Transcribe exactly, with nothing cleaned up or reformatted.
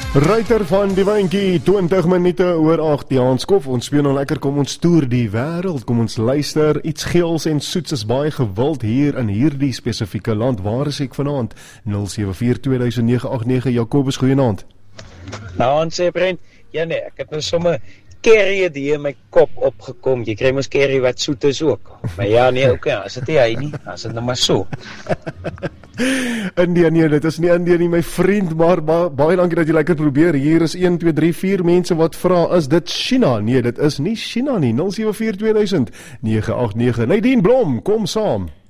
Ruiter van die Wynkie, twintig minute oor agt, die Hanskof, ons speel nou lekker, kom ons toer die wêreld, kom ons luister, iets geels en soets is baie gewild hier in hierdie spesifieke land. Waar is ek vanaand? nul sewe vier twee duisend nege agt nege, Jacobus, goeienaand. Nou, ons sê Brent, ja nee, ek het nou sommer curry die in my kop opgekom. Jy kry mos curry wat soet is ook. Maar ja, nee, oké, as dit nie hy nie, as dit nou maar so. India, nee, dit is nie India nie, my vriend, maar ba baie dankie dat jy lekker probeer. Hier is een, twee, drie, vier mense wat vra, is dit China? Nee, dit is nie China nie. nul sewe vier twee duisend nege agt nege. Nadine Blom, kom saam.